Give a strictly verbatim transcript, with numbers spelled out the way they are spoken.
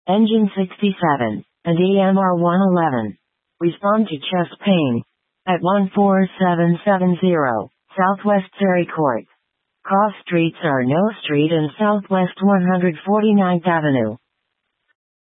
Engine sixty-seven, and E M R one eleven. Respond to chest pain. At one four seven seven zero, Southwest Surrey Court. Cross streets are No Street and Southwest one hundred forty-ninth Avenue.